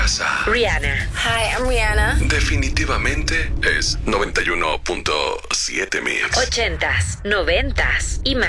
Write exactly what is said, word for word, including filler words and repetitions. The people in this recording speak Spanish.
casa. Rihanna. Hi, I'm Rihanna. Definitivamente es noventa y uno punto siete Mix. Ochentas, noventas y más.